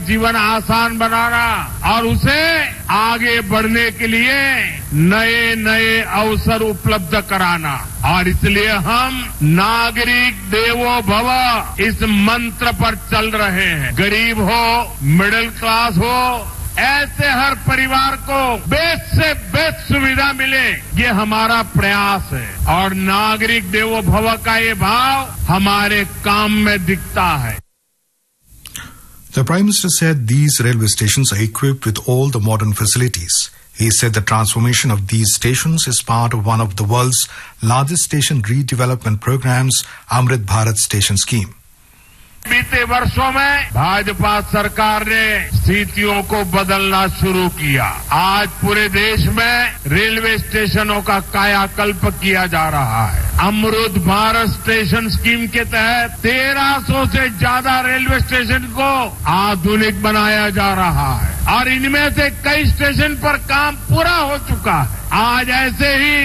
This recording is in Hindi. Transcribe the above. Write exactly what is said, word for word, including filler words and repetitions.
जीवन आसान बनाना और उसे आगे बढ़ने के लिए नए नए अवसर उपलब्ध कराना। और इसलिए हम नागरिक देवो भव इस मंत्र पर चल रहे हैं। गरीब हो, मिडिल क्लास हो, ऐसे हर परिवार को बेस्ट से बेस्ट सुविधा मिले, ये हमारा प्रयास है। और नागरिक देवो भव का ये भाव हमारे काम में दिखता है। The Prime Minister said these railway stations are equipped with all the modern facilities. He said the transformation of these stations is part of one of the world's largest station redevelopment programs, Amrit Bharat Station Scheme. बीते वर्षों में भाजपा सरकार ने स्थितियों को बदलना शुरू किया। आज पूरे देश में रेलवे स्टेशनों का कायाकल्प किया जा रहा है। अमृत भारत स्टेशन स्कीम के तहत तेरह सौ से ज्यादा रेलवे स्टेशन को आधुनिक बनाया जा रहा है और इनमें से कई स्टेशन पर काम पूरा हो चुका है। आज ऐसे ही